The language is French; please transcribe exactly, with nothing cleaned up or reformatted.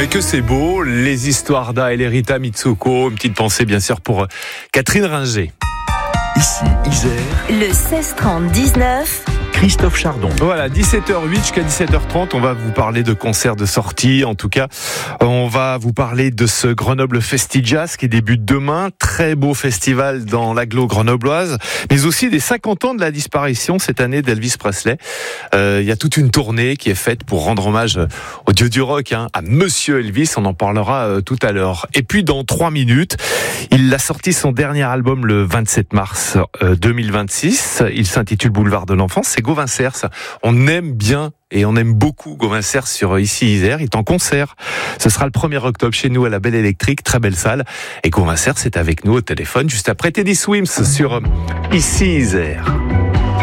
que c'est beau, les histoires d'A et l'Erita Mitsuko. Une petite pensée bien sûr pour Catherine Ringer. Ici, Isère. Le seize trente dix-neuf. Christophe Chardon. Voilà, dix-sept heures huit jusqu'à dix-sept heures trente, on va vous parler de concerts de sortie. En tout cas, on va vous parler de ce Grenoble Festi-Jazz qui débute demain. Très beau festival dans l'agglo grenobloise, mais aussi des cinquante ans de la disparition cette année d'Elvis Presley. Euh, il y a toute une tournée qui est faite pour rendre hommage au dieu du rock, hein, à Monsieur Elvis. On en parlera euh, tout à l'heure. Et puis dans trois minutes, il a sorti son dernier album le vingt-sept mars euh, deux mille vingt-six. Il s'intitule Boulevard de l'Enfance. C'est Gauvin Cers. On aime bien et on aime beaucoup Gauvin Cers sur Ici Isère. Il est en concert. Ce sera le premier octobre chez nous à la Belle Électrique, très belle salle. Et Gauvin Cers est avec nous au téléphone juste après Teddy Swims sur Ici Isère.